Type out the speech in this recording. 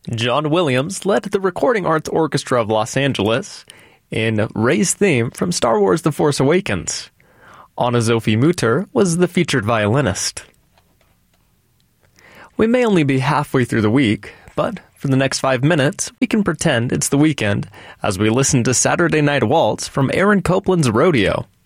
John Williams led the Recording Arts Orchestra of Los Angeles in Rey's theme from Star Wars The Force Awakens. Anna-Sophie Mutter was the featured violinist. We may only be halfway through the week, but for the next 5 minutes, we can pretend it's the weekend as we listen to Saturday Night Waltz from Aaron Copland's Rodeo.